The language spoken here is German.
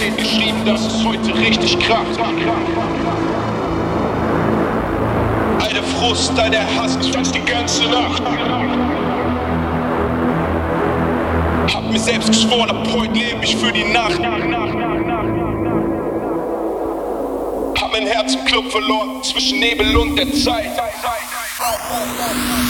steht geschrieben, dass es heute richtig kracht. All der Frust, all der Hass, ich fand's die ganze Nacht. Hab mir selbst geschworen, ab heute lebe ich für die Nacht. Hab mein Herz im Club verloren, zwischen Nebel und der Zeit.